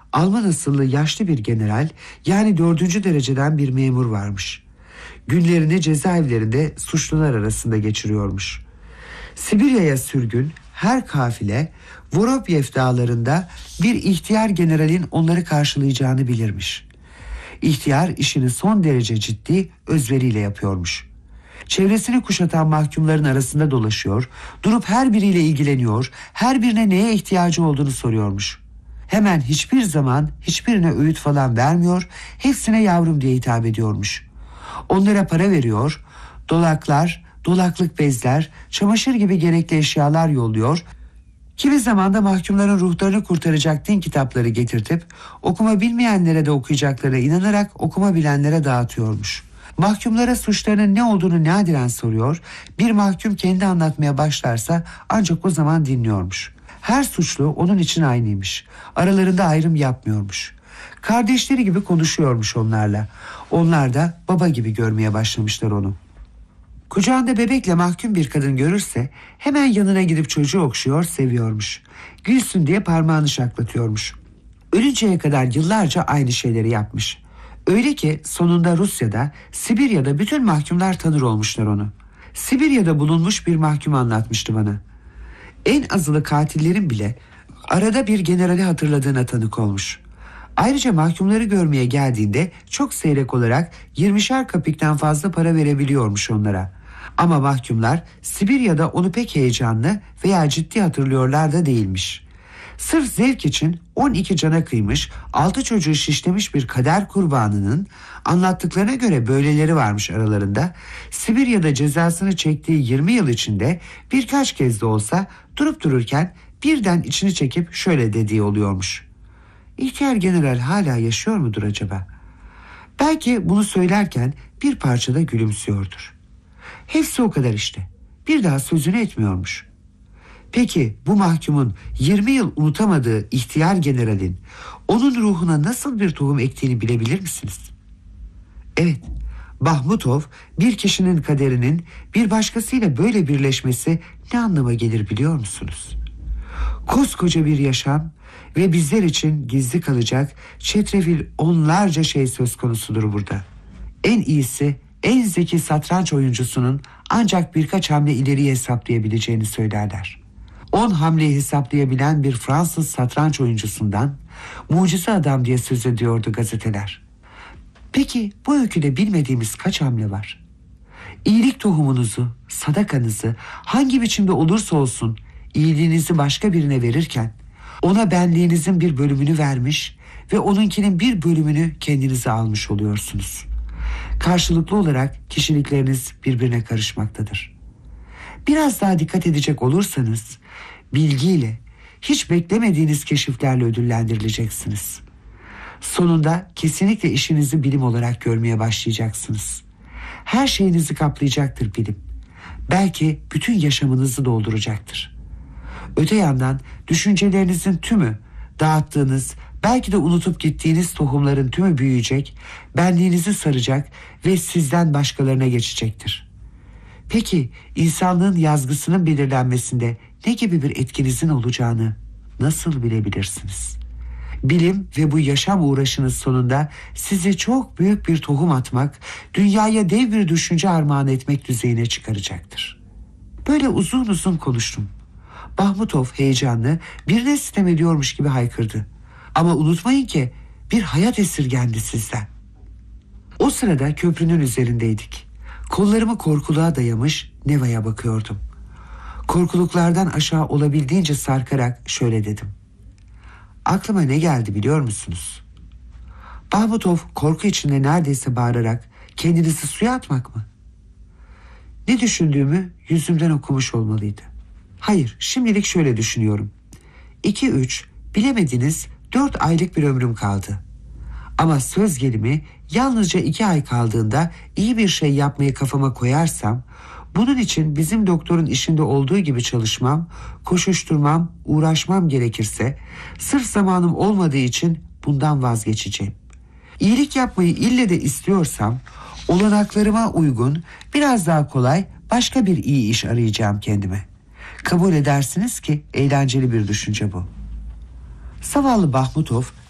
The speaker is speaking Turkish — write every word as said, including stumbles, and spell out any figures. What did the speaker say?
Alman asıllı yaşlı bir general, yani dördüncü dereceden bir memur varmış. Günlerini cezaevlerinde suçlular arasında geçiriyormuş. Sibirya'ya sürgün her kafile Vorobyev dağlarında bir ihtiyar generalin onları karşılayacağını bilirmiş. İhtiyar işini son derece ciddi, özveriyle yapıyormuş. Çevresini kuşatan mahkumların arasında dolaşıyor, durup her biriyle ilgileniyor, her birine neye ihtiyacı olduğunu soruyormuş. Hemen hiçbir zaman hiçbirine öğüt falan vermiyor, hepsine yavrum diye hitap ediyormuş. Onlara para veriyor, dolaklar, dolaklık bezler, çamaşır gibi gerekli eşyalar yolluyor. Kimi zaman da mahkumların ruhlarını kurtaracak din kitapları getirtip okuma bilmeyenlere de okuyacaklarına inanarak okuma bilenlere dağıtıyormuş. Mahkumlara suçlarının ne olduğunu nadiren soruyor, bir mahkum kendi anlatmaya başlarsa ancak o zaman dinliyormuş. Her suçlu onun için aynıymış. Aralarında ayrım yapmıyormuş. Kardeşleri gibi konuşuyormuş onlarla. Onlar da baba gibi görmeye başlamışlar onu. Kucağında bebekle mahkum bir kadın görürse hemen yanına gidip çocuğu okşuyor, seviyormuş. Gülsün diye parmağını şaklatıyormuş. Ölünceye kadar yıllarca aynı şeyleri yapmış. Öyle ki sonunda Rusya'da, Sibirya'da bütün mahkumlar tanır olmuşlar onu. Sibirya'da bulunmuş bir mahkum anlatmıştı bana. En azılı katillerin bile arada bir generali hatırladığına tanık olmuş. Ayrıca mahkumları görmeye geldiğinde çok seyrek olarak yirmişer kapikten fazla para verebiliyormuş onlara. Ama mahkumlar Sibirya'da onu pek heyecanlı veya ciddi hatırlıyorlar da değilmiş. Sırf zevk için on iki cana kıymış, altı çocuğu şişlemiş bir kader kurbanının anlattıklarına göre böyleleri varmış aralarında. Sibirya'da cezasını çektiği yirmi yıl içinde birkaç kez de olsa durup dururken birden içini çekip şöyle dediği oluyormuş. İhtiyar general hala yaşıyor mudur acaba? Belki bunu söylerken bir parçada gülümsüyordur. Hepsi o kadar işte. Bir daha sözünü etmiyormuş. Peki bu mahkumun yirmi yıl unutamadığı ihtiyar generalin onun ruhuna nasıl bir tohum ektiğini bilebilir misiniz? Evet, Bahmutov bir kişinin kaderinin bir başkasıyla böyle birleşmesi ne anlama gelir biliyor musunuz? Koskoca bir yaşam ve bizler için gizli kalacak çetrefil onlarca şey söz konusudur burada. En iyisi, en zeki satranç oyuncusunun ancak birkaç hamle ileriye hesaplayabileceğini söylerler. On hamleyi hesaplayabilen bir Fransız satranç oyuncusundan mucize adam diye söz ediyordu gazeteler. Peki bu öyküde bilmediğimiz kaç hamle var? İyilik tohumunuzu, sadakanızı hangi biçimde olursa olsun iyiliğinizi başka birine verirken ona benliğinizin bir bölümünü vermiş ve onunkinin bir bölümünü kendinize almış oluyorsunuz. Karşılıklı olarak kişilikleriniz birbirine karışmaktadır. Biraz daha dikkat edecek olursanız bilgiyle, hiç beklemediğiniz keşiflerle ödüllendirileceksiniz. Sonunda kesinlikle işinizi bilim olarak görmeye başlayacaksınız. Her şeyinizi kaplayacaktır bilim. Belki bütün yaşamınızı dolduracaktır. Öte yandan düşüncelerinizin tümü, dağıttığınız, belki de unutup gittiğiniz tohumların tümü büyüyecek, benliğinizi saracak ve sizden başkalarına geçecektir. Peki insanlığın yazgısının belirlenmesinde ne gibi bir etkinizin olacağını nasıl bilebilirsiniz? Bilim ve bu yaşam uğraşınız sonunda sizi çok büyük bir tohum atmak, dünyaya dev bir düşünce armağan etmek düzeyine çıkaracaktır. Böyle uzun uzun konuştum. Bahmutov heyecanlı, birine sitem ediyormuş gibi haykırdı. Ama unutmayın ki bir hayat esirgendi sizden. O sırada köprünün üzerindeydik. Kollarımı korkuluğa dayamış Neva'ya bakıyordum. Korkuluklardan aşağı olabildiğince sarkarak şöyle dedim. Aklıma ne geldi biliyor musunuz? Bahmutov korku içinde neredeyse bağırarak kendinizi suya atmak mı? Ne düşündüğümü yüzümden okumuş olmalıydı. Hayır, şimdilik şöyle düşünüyorum. İki üç, bilemediniz dört aylık bir ömrüm kaldı. Ama söz gelimi yalnızca iki ay kaldığında iyi bir şey yapmayı kafama koyarsam, bunun için bizim doktorun işinde olduğu gibi çalışmam, koşuşturmam, uğraşmam gerekirse, sırf zamanım olmadığı için bundan vazgeçeceğim. İyilik yapmayı ille de istiyorsam, olanaklarıma uygun, biraz daha kolay başka bir iyi iş arayacağım kendime. Kabul edersiniz ki eğlenceli bir düşünce bu. Zavallı Bahmutov